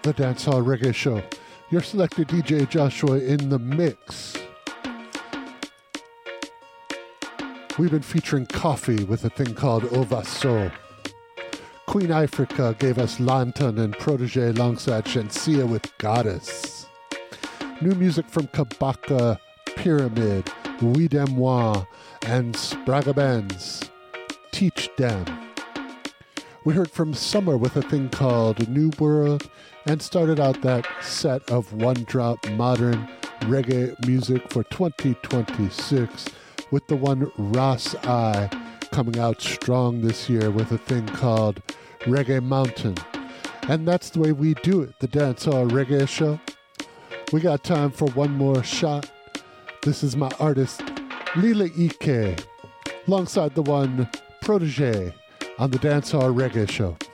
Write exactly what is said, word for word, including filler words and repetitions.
The Dancehall Reggae Show. Your selected D J Joshua in the mix. We've been featuring Coffee with a thing called Ovaso. Queen Africa gave us Lantern and Protege alongside Shensia with Goddess. New music from Kabaka, Pyramid, We Dem Moi, and Spraga Benz. Teach Them. We heard from Summer with a thing called New World, and started out that set of one-drop modern reggae music for twenty twenty-six with the one Ross I coming out strong this year with a thing called Reggae Mountain. And that's the way we do it, the Dancehall Reggae Show. We got time for one more shot. This is my artist, Lila Ike, alongside the one Protege on the Dancehall Reggae Show.